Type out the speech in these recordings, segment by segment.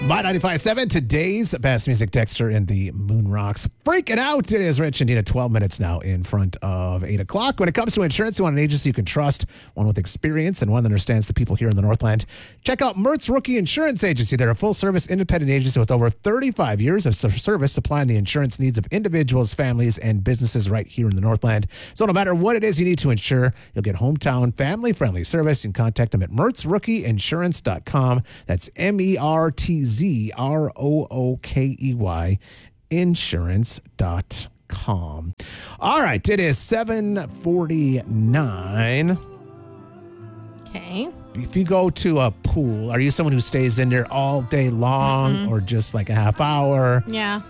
My 95.7, today's best music. Dexter and the Moon Rocks. Freaking out. It is Rich and Dina, 12 minutes now in front of 8 o'clock. When it comes to insurance, you want an agency you can trust, one with experience and one that understands the people here in the Northland. Check out Mertz Rookie Insurance Agency. They're a full-service independent agency with over 35 years of service supplying the insurance needs of individuals, families, and businesses right here in the Northland. So no matter what it is you need to insure, you'll get hometown, family-friendly service. You can contact them at MertzRookieInsurance.com. That's MERTZROOKEY insurance.com. All right, it is 7:49. Okay. If you go to a pool, are you someone who stays in there all day long or just like a half hour? Yeah.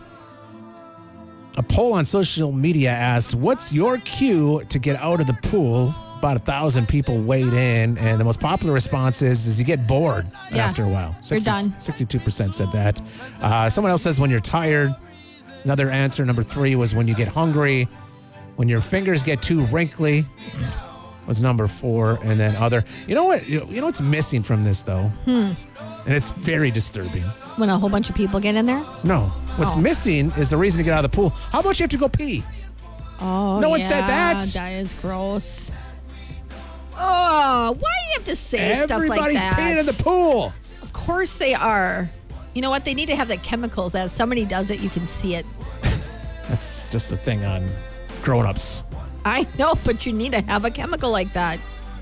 A poll on social media asked, what's your cue to get out of the pool? About 1,000 people weighed in, and the most popular response is you get bored after a while. You're done. 62% said that. Someone else says when you're tired. Another answer, number 3, was when you get hungry. When your fingers get too wrinkly was number 4, and then other. You know what? You know what's missing from this, though? And it's very disturbing. When a whole bunch of people get in there? No. What's missing is the reason to get out of the pool. How about you have to go pee? Oh, no one said that. That is gross. Oh, why do you have to say stuff like that? Everybody's peeing in the pool. Of course they are. You know what? They need to have the chemicals that somebody does it, you can see it. That's just a thing on grown-ups. I know, but you need to have a chemical like that.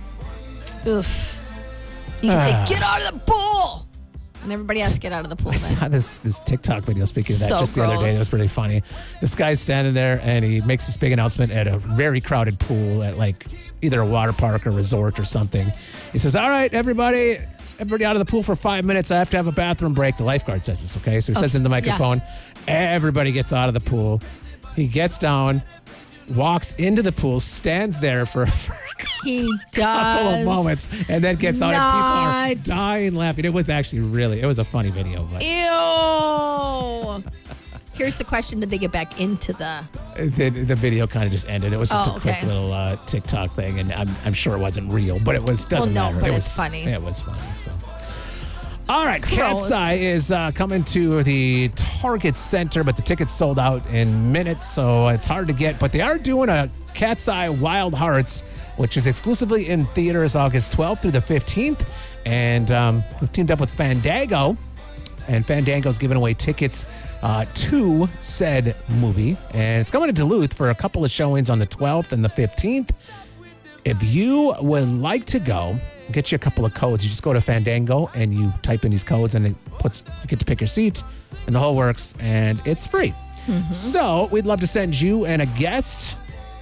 Oof. You can say, get out of the pool! And everybody has to get out of the pool. I saw this TikTok video, speaking of that, So just the other day. It was pretty funny. This guy's standing there, and he makes this big announcement at a very crowded pool at, like, either a water park or resort or something. He says, all right, everybody out of the pool for 5 minutes. I have to have a bathroom break. The lifeguard says this, okay? So he says in the microphone, everybody gets out of the pool. He gets down, walks into the pool, stands there for a couple of moments, and then gets out, and people are dying laughing. It was actually it was a funny video. But. Ew. Here's the question: did they get back into the video? Kind of just ended. It was just a quick little TikTok thing, and I'm sure it wasn't real, but it doesn't matter. But it was funny. It was funny. So, all right, Cat's Eye is coming to the Target Center, but the tickets sold out in minutes, so it's hard to get. But they are doing a Cat's Eye Wild Hearts, which is exclusively in theaters August 12th through the 15th, and we've teamed up with Fandango, and Fandango's giving away tickets to said movie, and it's coming to Duluth for a couple of showings on the 12th and the 15th. If you would like to go, I'll get you a couple of codes. You just go to Fandango and you type in these codes, and you get to pick your seat, and the whole works, and it's free. So we'd love to send you and a guest.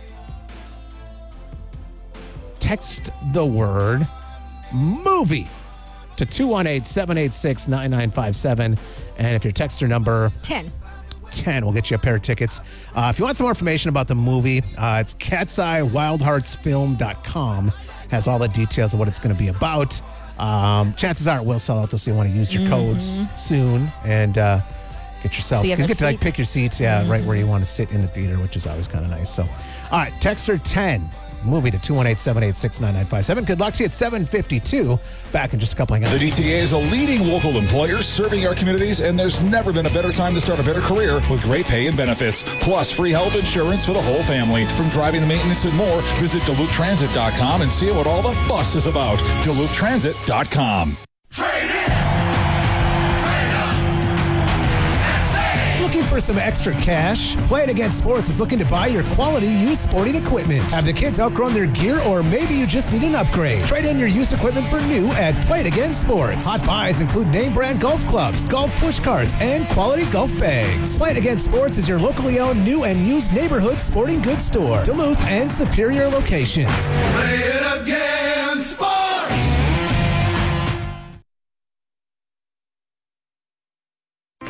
Text the word movie to 218-786-9957. And if your texter number 10, we'll get you a pair of tickets. If you want some more information about the movie, it's catseyewildheartsfilm.com. Has all the details of what it's going to be about. Chances are it will sell out, so you want to use your codes soon and get yourself. So you get to pick your seats, right where you want to sit in the theater, which is always kind of nice. So, all right, texter 10. Movie to 218-786-9957. Good luck to you at 7:52. Back in just a couple of minutes. The DTA is a leading local employer serving our communities, and there's never been a better time to start a better career with great pay and benefits, plus free health insurance for the whole family. From driving to maintenance and more, visit DuluthTransit.com and see what all the fuss is about. DuluthTransit.com. Trade in! Looking for some extra cash? Play It Again Sports is looking to buy your quality used sporting equipment. Have the kids outgrown their gear, or maybe you just need an upgrade? Trade in your used equipment for new at Play It Again Sports. Hot buys include name brand golf clubs, golf push carts, and quality golf bags. Play It Again Sports is your locally owned new and used neighborhood sporting goods store. Duluth and superior locations. Play it again, sports!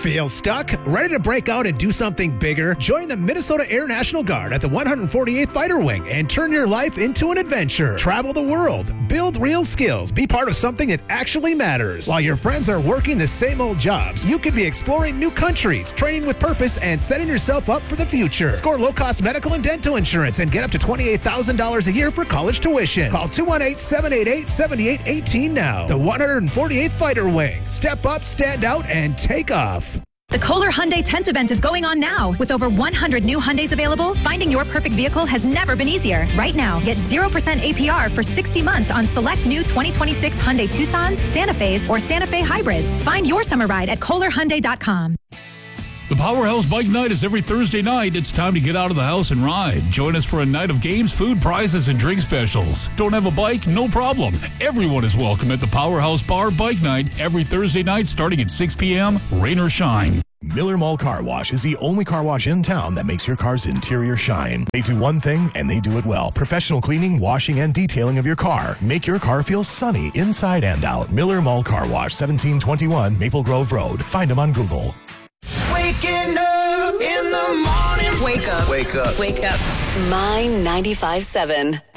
Feel stuck? Ready to break out and do something bigger? Join the Minnesota Air National Guard at the 148th Fighter Wing and turn your life into an adventure. Travel the world, build real skills, be part of something that actually matters. While your friends are working the same old jobs, you could be exploring new countries, training with purpose, and setting yourself up for the future. Score low-cost medical and dental insurance and get up to $28,000 a year for college tuition. Call 218-788-7818 now. The 148th Fighter Wing. Step up, stand out, and take off. The Kohler Hyundai Tent event is going on now. With over 100 new Hyundais available, finding your perfect vehicle has never been easier. Right now, get 0% APR for 60 months on select new 2026 Hyundai Tucsons, Santa Fe's, or Santa Fe hybrids. Find your summer ride at KohlerHyundai.com. The Powerhouse Bike Night is every Thursday night. It's time to get out of the house and ride. Join us for a night of games, food, prizes, and drink specials. Don't have a bike? No problem. Everyone is welcome at the Powerhouse Bar Bike Night every Thursday night starting at 6 p.m., rain or shine. Miller Mall Car Wash is the only car wash in town that makes your car's interior shine. They do one thing, and they do it well. Professional cleaning, washing, and detailing of your car. Make your car feel sunny inside and out. Miller Mall Car Wash, 1721 Maple Grove Road. Find them on Google. Waking up in the morning. Wake up. Wake up. Wake up. My 95.7.